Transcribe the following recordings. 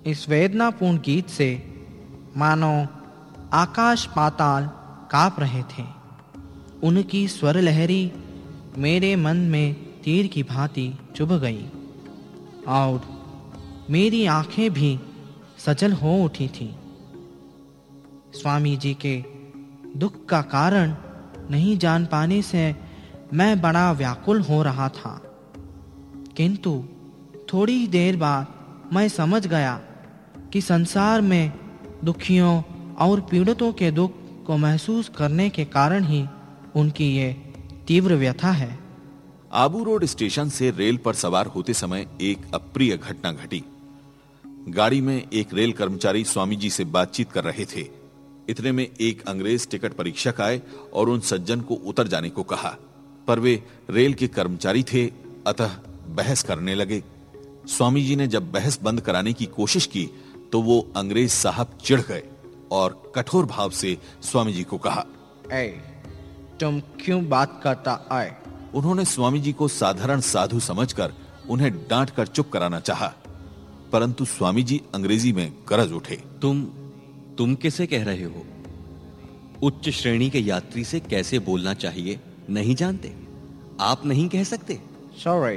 इस वेदनापूर्ण गीत से मानो आकाश पाताल कांप रहे थे। उनकी स्वर लहरी मेरे मन में तीर की भांति चुभ गई और मेरी आंखें भी सजल हो उठी थीं। स्वामी जी के दुख का कारण नहीं जान पाने से मैं बड़ा व्याकुल हो रहा था, किंतु थोड़ी देर बाद मैं समझ गया कि संसार में दुखियों और पीड़ितों के दुख को महसूस करने के कारण ही उनकी ये तीव्र व्यथा है। आबू रोड स्टेशन से रेल पर सवार होते समय एक अप्रिय घटना घटी। गाड़ी में एक रेल कर्मचारी स्वामी जी से बातचीत कर रहे थे। इतने में एक अंग्रेज टिकट परीक्षक आए और उन सज्जन को उतर जाने को कहा, पर वे रेल के कर्मचारी थे, अतः बहस करने लगे। स्वामी जी ने जब बहस बंद कराने की कोशिश की तो वो अंग्रेज साहब चिढ़ गए और कठोर भाव से स्वामी जी को कहा, ऐ तुम क्यों बात करता आए? उन्होंने स्वामी जी को साधारण साधु समझकर उन्हें डांट कर चुप कराना चाहा, परंतु स्वामी जी अंग्रेजी में गरज उठे। तुम कैसे कह रहे हो? उच्च श्रेणी के यात्री से कैसे बोलना चाहिए नहीं जानते? आप नहीं कह सकते? सॉरी,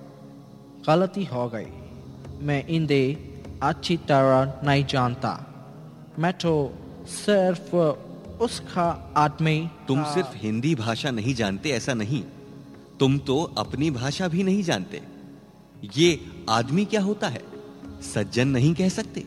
गलती हो गई। मैं हिंदी अच्छी तरह नहीं जानता। मैं तो सिर्फ उसका आदमी। तुम सिर्फ हिंदी भाषा नहीं जानते ऐसा नहीं, तुम तो अपनी भाषा भी नहीं जानते। ये आदमी क्या होता है सज्जन नहीं कह सकते?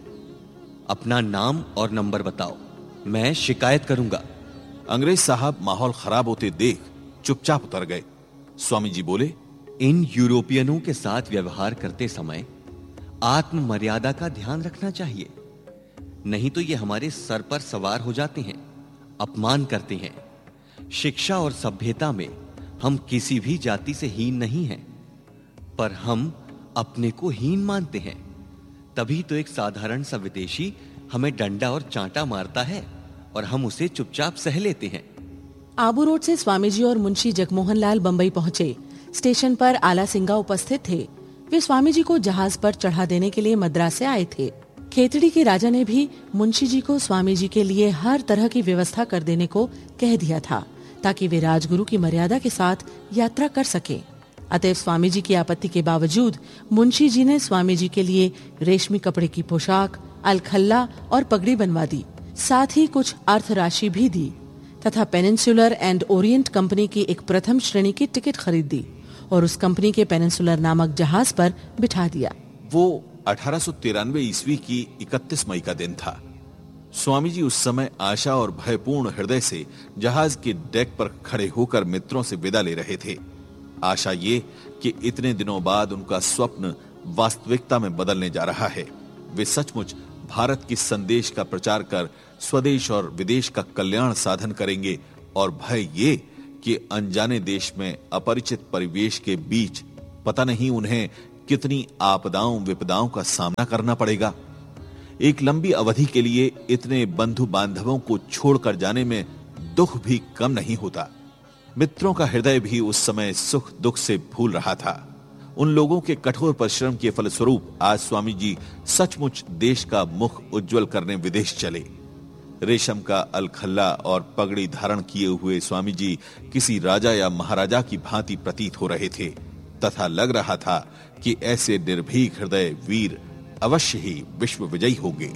अपना नाम और नंबर बताओ, मैं शिकायत करूंगा। अंग्रेज साहब माहौल खराब होते देख चुपचाप उतर गए। स्वामी जी बोले, इन यूरोपियनों के साथ व्यवहार करते समय आत्म मर्यादा का ध्यान रखना चाहिए, नहीं तो ये हमारे सर पर सवार हो जाते हैं, अपमान करते हैं। शिक्षा और सभ्यता में हम किसी भी जाति से हीन नहीं हैं, पर हम अपने को हीन मानते हैं। तभी तो एक साधारण सा विदेशी हमें डंडा और चांटा मारता है और हम उसे चुपचाप सह लेते हैं। आबू रोड से स्वामी जी और मुंशी जगमोहन लाल बंबई पहुंचे। स्टेशन पर आला सिंगा उपस्थित थे। वे स्वामी जी को जहाज पर चढ़ा देने के लिए मद्रास से आए थे। खेतड़ी के राजा ने भी मुंशी जी को स्वामी जी के लिए हर तरह की व्यवस्था कर देने को कह दिया था, ताकि वे राजगुरु की मर्यादा के साथ यात्रा कर सके। अतएव स्वामी जी की आपत्ति के बावजूद मुंशी जी ने स्वामी जी के लिए रेशमी कपड़े की पोशाक, अलखल्ला और पगड़ी बनवा दी। साथ ही कुछ अर्थ राशि भी दी तथा पेनिनसुलर एंड ओरिएंट कंपनी की एक प्रथम श्रेणी की टिकट खरीद दी और उस कंपनी के पेनिनसुलर नामक जहाज पर बिठा दिया। वो 1893 ईस्वी की 31 मई का दिन था। स्वामी जी उस समय आशा और भयपूर्ण हृदय से जहाज के डेक पर खड़े होकर मित्रों से विदा ले रहे थे। आशा ये कि इतने दिनों बाद उनका स्वप्न वास्तविकता में बदलने जा रहा है। वे सचमुच भारत की संदेश का प्रचार कर स्वदेश और विदेश का कल्याण साधन करेंगे, और भय ये कि अनजाने देश में अपरिचित परिवेश के बीच पता नहीं उन्हें कितनी आपदाओं विपदाओं का सामना करना पड़ेगा। एक लंबी अवधि के लिए इतने बंधु बांधवों को छोड़कर जाने में दुख भी कम नहीं होता। मित्रों का हृदय भी उस समय सुख दुख से भूल रहा था। उन लोगों के कठोर परिश्रम के फलस्वरूप आज स्वामी जी सचमुच देश का मुख उज्जवल करने विदेश चले। रेशम का अलखल्ला और पगड़ी धारण किए हुए स्वामी जी किसी राजा या महाराजा की भांति प्रतीत हो रहे थे, तथा लग रहा था कि ऐसे निर्भीक हृदय वीर अवश्य ही विश्व विजयी होंगे।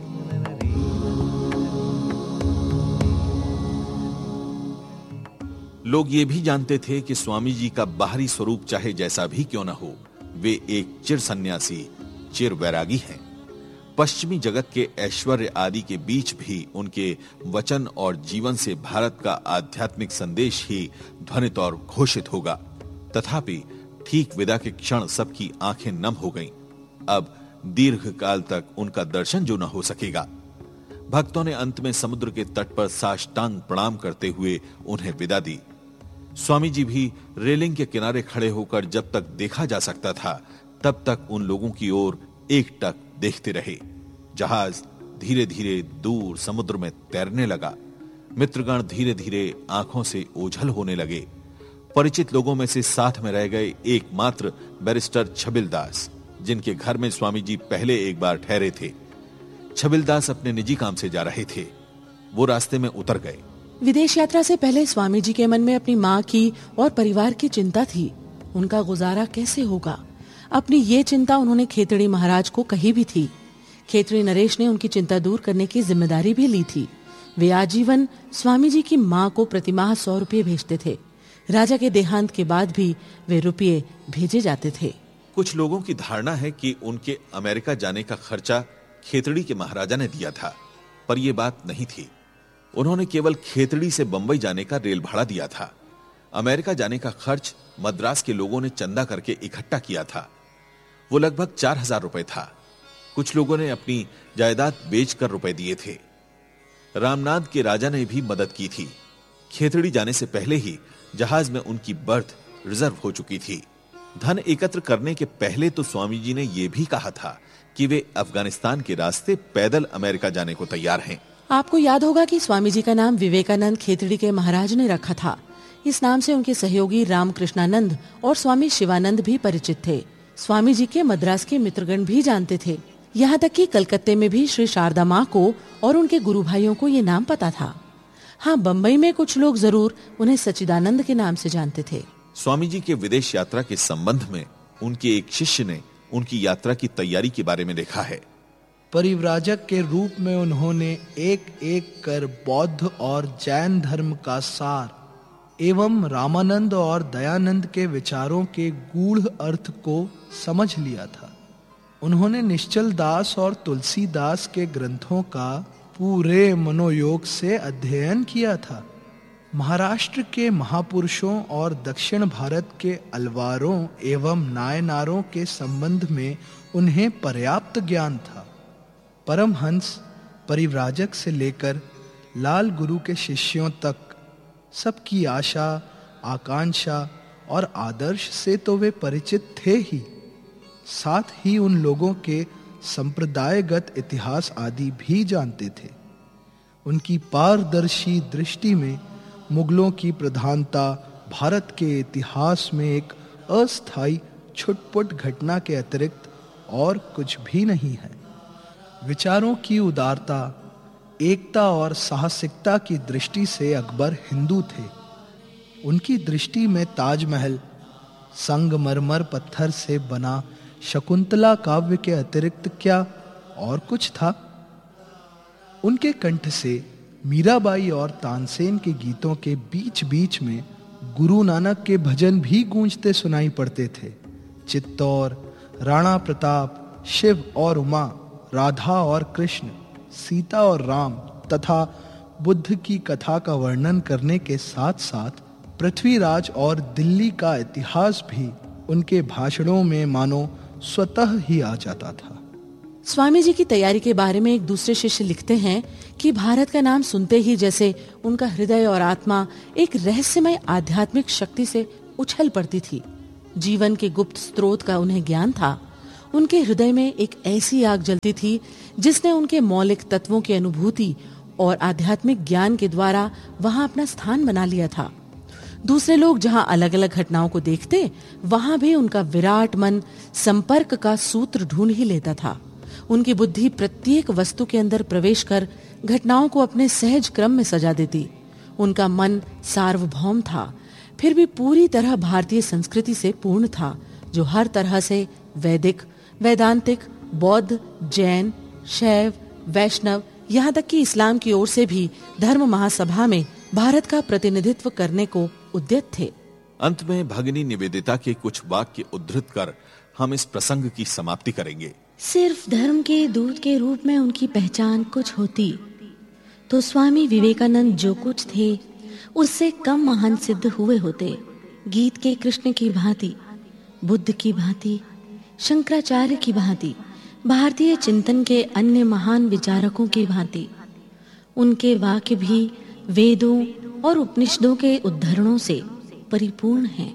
लोग ये भी जानते थे कि स्वामी जी का बाहरी स्वरूप चाहे जैसा भी क्यों न हो, वे एक चिर सन्यासी, चिर वैरागी हैं। पश्चिमी जगत के ऐश्वर्य आदि के बीच भी उनके वचन और जीवन से भारत का आध्यात्मिक संदेश ही ध्वनित और घोषित होगा। तथापि ठीक विदा के क्षण सबकी आंखें नम हो गईं। अब दीर्घ काल तक उनका दर्शन जो न हो सकेगा। भक्तों ने अंत में समुद्र के तट पर साष्टांग प्रणाम करते हुए उन्हें विदा दी। स्वामी जी भी रेलिंग के किनारे खड़े होकर जब तक देखा जा सकता था तब तक उन लोगों की ओर एकटक देखते रहे। जहाज धीरे धीरे दूर समुद्र में तैरने लगा। मित्रगण धीरे धीरे आंखों से ओझल होने लगे। परिचित लोगों में से साथ में रह गए एकमात्र बैरिस्टर छबिल दास, जिनके घर में स्वामी जी पहले एक बार ठहरे थे। छबिलदास अपने निजी काम से जा रहे थे। वो रास्ते में उतर गए। विदेश यात्रा से पहले स्वामी जी के मन में अपनी माँ की और परिवार की चिंता थी। उनका गुजारा कैसे होगा, अपनी ये चिंता उन्होंने खेतड़ी महाराज को कही भी थी। खेतड़ी नरेश ने उनकी चिंता दूर करने की जिम्मेदारी भी ली थी। वे आजीवन स्वामी जी की माँ को प्रतिमाह 100 रुपये भेजते थे। राजा के देहांत के बाद भी वे रुपये भेजे जाते थे। कुछ लोगों की धारणा है कि उनके अमेरिका जाने का खर्चा खेतड़ी के महाराजा ने दिया था, पर यह बात नहीं थी। उन्होंने केवल खेतड़ी से बंबई जाने का रेल भाड़ा दिया था। अमेरिका जाने का खर्च मद्रास के लोगों ने चंदा करके इकट्ठा किया था। वो लगभग 4000 रुपए था। कुछ लोगों ने अपनी जायदाद बेचकर रुपए दिए थे। रामनाद के राजा ने भी मदद की थी। खेतड़ी जाने से पहले ही जहाज में उनकी बर्थ रिजर्व हो चुकी थी। धन एकत्र करने के पहले तो स्वामी जी ने यह भी कहा था कि वे अफगानिस्तान के रास्ते पैदल अमेरिका जाने को तैयार हैं। आपको याद होगा कि स्वामी जी का नाम विवेकानंद खेतड़ी के महाराज ने रखा था। इस नाम से उनके सहयोगी रामकृष्णानंद और स्वामी शिवानंद भी परिचित थे। स्वामी जी के मद्रास के मित्रगण भी जानते थे। यहाँ तक कि कलकत्ते में भी श्री शारदा माँ को और उनके गुरु भाइयों को ये नाम पता था। हाँ, बंबई में कुछ लोग जरूर उन्हें सच्चिदानंद के नाम से जानते थे। स्वामी जी के विदेश यात्रा के संबंध में उनके एक शिष्य ने उनकी यात्रा की तैयारी के बारे में लिखा है। परिव्राजक के रूप में उन्होंने एक एक कर बौद्ध और जैन धर्म का सार एवं रामानंद और दयानंद के विचारों के गूढ़ अर्थ को समझ लिया था। उन्होंने निश्चल दास और तुलसीदास के ग्रंथों का पूरे मनोयोग से अध्ययन किया था। महाराष्ट्र के महापुरुषों और दक्षिण भारत के अलवारों एवं नायनारों के संबंध में उन्हें पर्याप्त ज्ञान था। परमहंस परिव्राजक से लेकर लाल गुरु के शिष्यों तक सबकी आशा, आकांक्षा और आदर्श से तो वे परिचित थे ही, साथ ही उन लोगों के संप्रदायगत इतिहास आदि भी जानते थे। उनकी पारदर्शी दृष्टि में मुगलों की प्रधानता भारत के इतिहास में एक अस्थायी छुटपुट घटना के अतिरिक्त और कुछ भी नहीं है। विचारों की उदारता, एकता और साहसिकता की दृष्टि से अकबर हिंदू थे। उनकी दृष्टि में ताजमहल संगमरमर पत्थर से बना शकुंतला काव्य के अतिरिक्त क्या और कुछ था। उनके कंठ से मीराबाई और तानसेन के गीतों के बीच बीच में गुरु नानक के भजन भी गूंजते सुनाई पड़ते थे। चित्तौर, राणा प्रताप, शिव और उमा, राधा और कृष्ण, सीता और राम तथा बुद्ध की कथा का वर्णन करने के साथ साथ पृथ्वीराज और दिल्ली का इतिहास भी उनके भाषणों में मानो स्वतः ही आ जाता था। स्वामी जी की तैयारी के बारे में एक दूसरे शिष्य लिखते हैं कि भारत का नाम सुनते ही जैसे उनका हृदय और आत्मा एक रहस्यमय आध्यात्मिक शक्ति से उछल पड़ती थी। जीवन के गुप्त स्रोत का उन्हें ज्ञान था। उनके हृदय में एक ऐसी आग जलती थी जिसने उनके मौलिक तत्वों की अनुभूति और आध्यात्मिक ज्ञान के द्वारा वहां अपना स्थान बना लिया था। दूसरे लोग जहां अलग अलग घटनाओं को देखते, वहां भी उनका विराट मन संपर्क का सूत्र ढूंढ ही लेता था। उनकी बुद्धि प्रत्येक वस्तु के अंदर प्रवेश कर घटनाओं को अपने सहज क्रम में सजा देती। उनका मन सार्वभौम था, फिर भी पूरी तरह भारतीय संस्कृति से पूर्ण था, जो हर तरह से वैदिक, वेदांतिक, बौद्ध, जैन, शैव, वैष्णव, यहाँ तक कि इस्लाम की ओर से भी धर्म महासभा में भारत का प्रतिनिधित्व करने को उद्यत थे। अंत में भगिनी निवेदिता के कुछ वाक्य उद्धृत कर हम इस प्रसंग की समाप्ति करेंगे। सिर्फ धर्म के दूत के रूप में उनकी पहचान कुछ होती तो स्वामी विवेकानंद जो कुछ थे उससे कम महान सिद्ध हुए होते। गीत के कृष्ण की भांति, बुद्ध की भांति, शंकराचार्य की भांति, भारतीय चिंतन के अन्य महान विचारकों की भांति उनके वाक्य भी वेदों और उपनिषदों के उद्धरणों से परिपूर्ण हैं।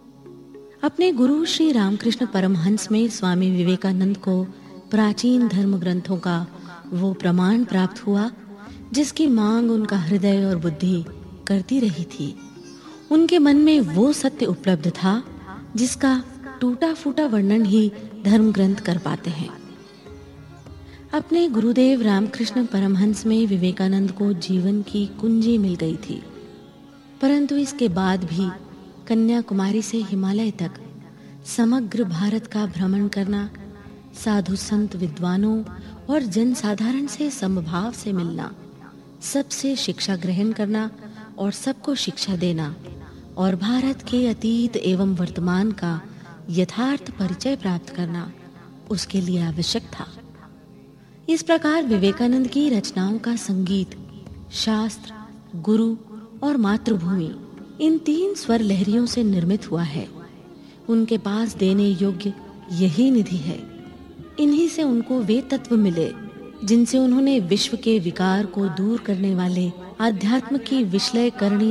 अपने गुरु श्री रामकृष्ण परमहंस में स्वामी विवेकानंद को प्राचीन धर्म ग्रंथों का वो प्रमाण प्राप्त हुआ जिसकी मांग उनका हृदय और बुद्धि करती रही थी। उनके मन में वो सत्य उपलब्ध था जिसका टूटा फूटा वर्णन ही धर्म ग्रंथ कर पाते हैं। अपने गुरुदेव रामकृष्ण परमहंस में विवेकानंद को जीवन की कुंजी मिल गई थी, परंतु इसके बाद भी कन्याकुमारी से हिमालय तक समग्र भारत का भ्रमण करना, साधु संत विद्वानों और जनसाधारण से समभाव से मिलना, सबसे शिक्षा ग्रहण करना और सबको शिक्षा देना और भारत के अतीत एवं वर्तमान का यथार्थ परिचय प्राप्त करना उसके लिए आवश्यक था। इस प्रकार विवेकानंद की रचनाओं का संगीत, शास्त्र, गुरु और मातृभूमि इन 3 स्वर लहरियों से निर्मित हुआ है। उनके पास देने योग्य यही निधि है। इन्हीं से उनको वे तत्व मिले जिनसे उन्होंने विश्व के विकार को दूर करने वाले आध्यात्म की विश्लेषण करनी